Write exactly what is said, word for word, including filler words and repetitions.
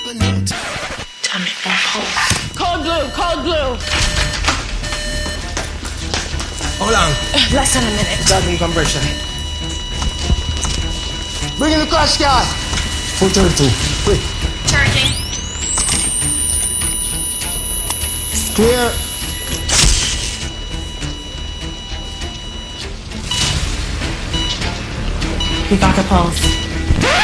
Time to go home. Cold blue, cold blue. How long? Less than a minute. Starting compression. Bring in the crash car. four thirty-two. Quick. Charging. Clear. We got the pulse.